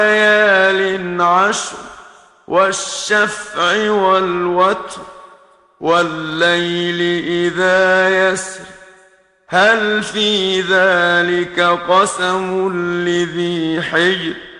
ليال عشر والشفع والوتر والليل إذا يسر هل في ذلك قسم لذي حجر